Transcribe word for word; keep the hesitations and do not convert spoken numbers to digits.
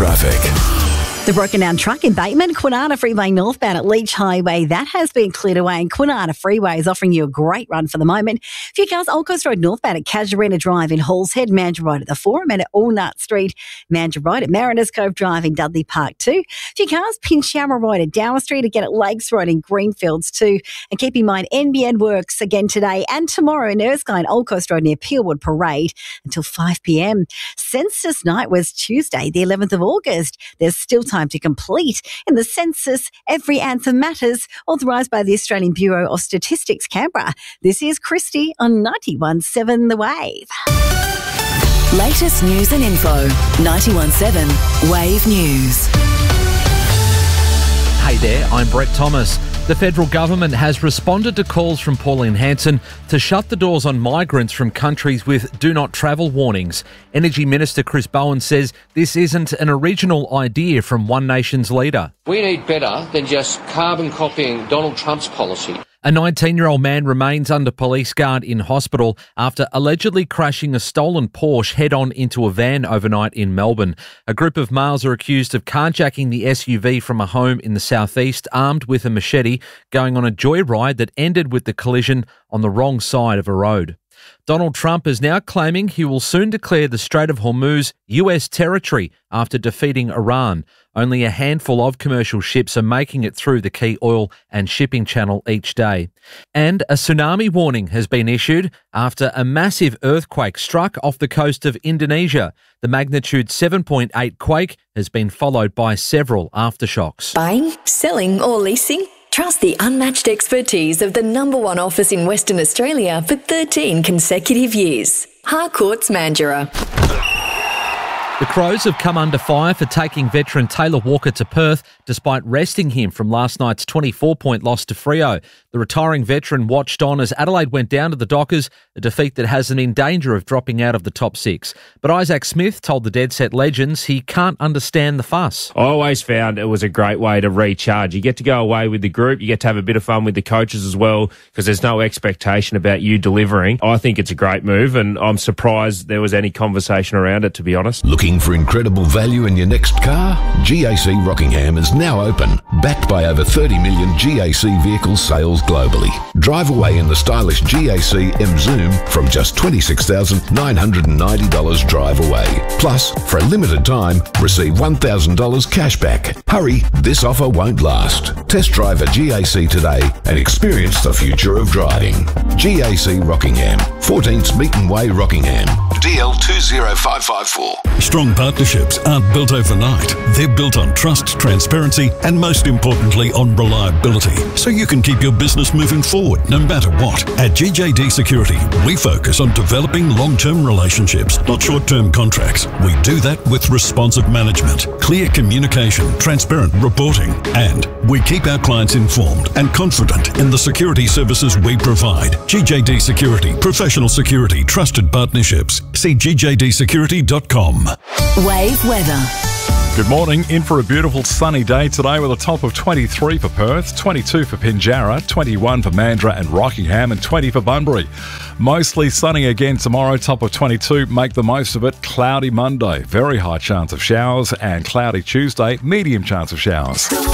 traffic. The broken down truck embankment, Kwinana Freeway northbound at Leach Highway, that has been cleared away, and Kwinana Freeway is offering you a great run for the moment. Few cars, Old Coast Road northbound at Casuarina Drive in Halls Head, Mandurah Road at the Forum, and at Allnut Street, Mandurah Road at Mariners Cove Drive in Dudley Park too. Few cars, Pinchama Road at Dower Street, again at Lakes Road in Greenfields too. And keep in mind, N B N works again today and tomorrow in Erskine, Old Coast Road near Peelwood Parade until five p.m. Census night was Tuesday, the eleventh of August. There's still time to complete in the census. Every answer matters, authorised by the Australian Bureau of Statistics, Canberra. This is Christy on ninety-one point seven The Wave. Latest news and info. ninety-one point seven Wave News. Hey there, I'm Brett Thomas. The federal government has responded to calls from Pauline Hanson to shut the doors on migrants from countries with do not travel warnings. Energy Minister Chris Bowen says this isn't an original idea from One Nation's leader. We need better than just carbon copying Donald Trump's policy. A nineteen-year-old man remains under police guard in hospital after allegedly crashing a stolen Porsche head-on into a van overnight in Melbourne. A group of males are accused of carjacking the S U V from a home in the southeast, armed with a machete, going on a joyride that ended with the collision on the wrong side of a road. Donald Trump is now claiming he will soon declare the Strait of Hormuz U S territory after defeating Iran. Only a handful of commercial ships are making it through the key oil and shipping channel each day. And a tsunami warning has been issued after a massive earthquake struck off the coast of Indonesia. The magnitude seven point eight quake has been followed by several aftershocks. Buying, selling or leasing? Trust the unmatched expertise of the number one office in Western Australia for thirteen consecutive years. Harcourts Mandurah. The Crows have come under fire for taking veteran Taylor Walker to Perth despite resting him from last night's twenty-four point loss to Freo. The retiring veteran watched on as Adelaide went down to the Dockers, a defeat that has them in danger of dropping out of the top six. But Isaac Smith told the Dead Set Legends he can't understand the fuss. I always found it was a great way to recharge. You get to go away with the group, you get to have a bit of fun with the coaches as well, because there's no expectation about you delivering. I think it's a great move, and I'm surprised there was any conversation around it, to be honest. Looking for incredible value in your next car? G A C Rockingham is now open, backed by over thirty million G A C vehicle sales globally. Drive away in the stylish G A C M Zoom from just twenty-six thousand nine hundred ninety dollars drive away. Plus, for a limited time, receive one thousand dollars cash back. Hurry, this offer won't last. Test drive a G A C today and experience the future of driving. G A C Rockingham, fourteen Smeaton Way, Rockingham. D L two zero five five four. Strong partnerships aren't built overnight. They're built on trust, transparency, and most importantly, on reliability. So you can keep your business moving forward no matter what. At G J D Security, we focus on developing long-term relationships, not short-term contracts. We do that with responsive management, clear communication, transparent reporting, and we keep our clients informed and confident in the security services we provide. G J D Security, professional security, trusted partnerships. See G J D security dot com. Wave weather. Good morning. In for a beautiful sunny day today with a top of twenty-three for Perth, twenty-two for Pinjarra, twenty-one for Mandurah and Rockingham, and twenty for Bunbury. Mostly sunny again tomorrow, top of twenty-two. Make the most of it. Cloudy Monday, very high chance of showers, and cloudy Tuesday, medium chance of showers.